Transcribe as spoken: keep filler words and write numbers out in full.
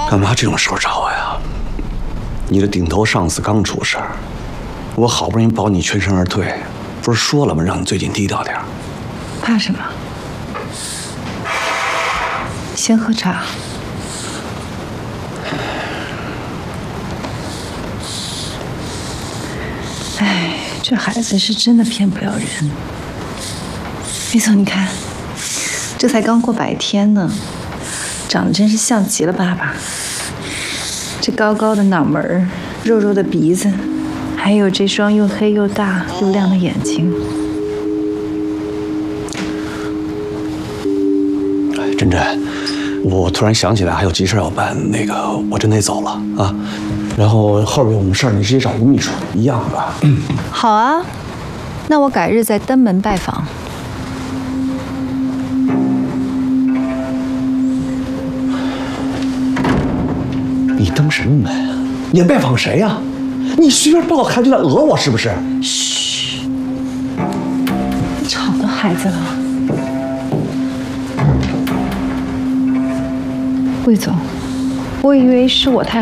干嘛这种时候找我呀？你的顶头上司刚出事儿，我好不容易保你全身而退，不是说了吗？让你最近低调点儿。 怕什么？先喝茶。哎，这孩子是真的骗不了人。梅总，你看，这才刚过百天呢，长得真是像极了爸爸。这高高的脑门儿，肉肉的鼻子，还有这双又黑又大又亮的眼睛。 哎，珍珍，我突然想起来还有急事要办，那个我真得走了啊。然后后边有什么事儿，你直接找吴秘书，一样的。嗯， 好啊，那我改日再登门拜访。 你登什么门啊？你拜访谁呀？你随便报个孩子就在讹我是不是？ 嘘，吵到孩子了。魏总，我以为是我太